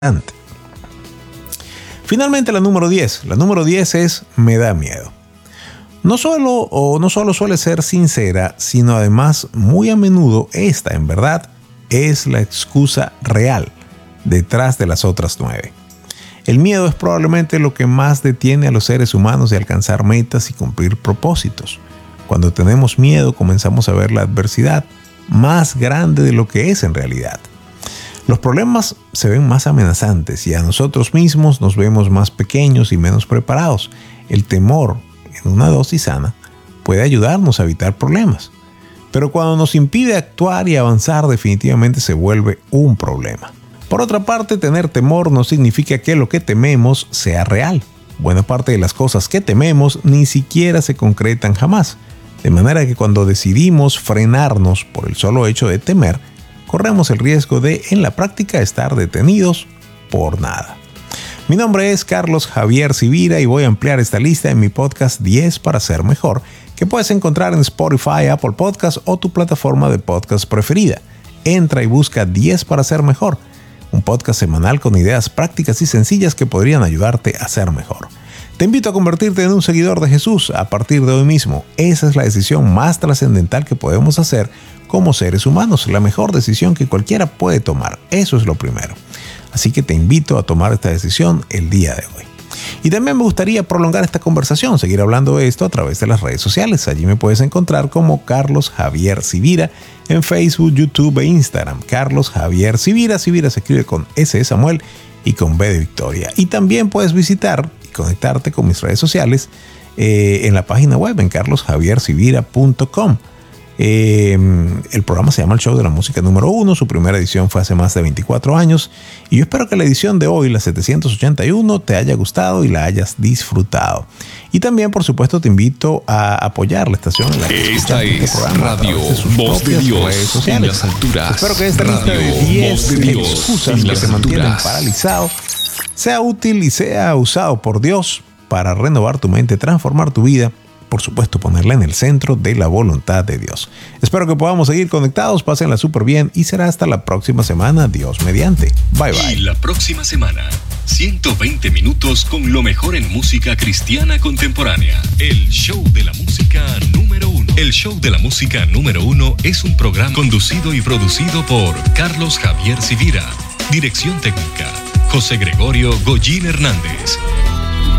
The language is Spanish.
Finalmente, la número 10. La número 10 es me da miedo. No solo suele ser sincera, sino además muy a menudo esta, en verdad, es la excusa real detrás de las otras 9. El miedo es probablemente lo que más detiene a los seres humanos de alcanzar metas y cumplir propósitos. Cuando tenemos miedo, comenzamos a ver la adversidad más grande de lo que es en realidad. Los problemas se ven más amenazantes y a nosotros mismos nos vemos más pequeños y menos preparados. El temor, en una dosis sana, puede ayudarnos a evitar problemas. Pero cuando nos impide actuar y avanzar, definitivamente se vuelve un problema. Por otra parte, tener temor no significa que lo que tememos sea real. Buena parte de las cosas que tememos ni siquiera se concretan jamás. De manera que cuando decidimos frenarnos por el solo hecho de temer, corremos el riesgo de, en la práctica, estar detenidos por nada. Mi nombre es Carlos Javier Civira y voy a ampliar esta lista en mi podcast 10 para ser mejor, que puedes encontrar en Spotify, Apple Podcasts o tu plataforma de podcast preferida. Entra y busca 10 para ser mejor, un podcast semanal con ideas prácticas y sencillas que podrían ayudarte a ser mejor. Te invito a convertirte en un seguidor de Jesús a partir de hoy mismo. Esa es la decisión más trascendental que podemos hacer como seres humanos, la mejor decisión que cualquiera puede tomar. Eso es lo primero. Así que te invito a tomar esta decisión el día de hoy. Y también me gustaría prolongar esta conversación, seguir hablando de esto a través de las redes sociales. Allí me puedes encontrar como Carlos Javier Civira en Facebook, YouTube e Instagram. Carlos Javier Civira. Civira se escribe con S de Samuel y con B de Victoria. Y también puedes visitar y conectarte con mis redes sociales en la página web en carlosjaviercivira.com. El programa se llama El Show de la Música número 1. Su primera edición fue hace más de 24 años. Y yo espero que la edición de hoy, la 781, te haya gustado y la hayas disfrutado. Y también, por supuesto, te invito a apoyar la estación en la que esta es Radio Voz de Dios en las alturas. Espero que esta lista de 10 excusas que te mantienen paralizado sea útil y sea usado por Dios para renovar tu mente, transformar tu vida. Por supuesto, ponerla en el centro de la voluntad de Dios. Espero que podamos seguir conectados, pásenla súper bien y será hasta la próxima semana, Dios mediante. Bye bye. Y la próxima semana, 120 minutos con lo mejor en música cristiana contemporánea. El Show de la Música número 1. El Show de la Música número 1 es un programa conducido y producido por Carlos Javier Civira. Dirección técnica, José Gregorio Goyín Hernández.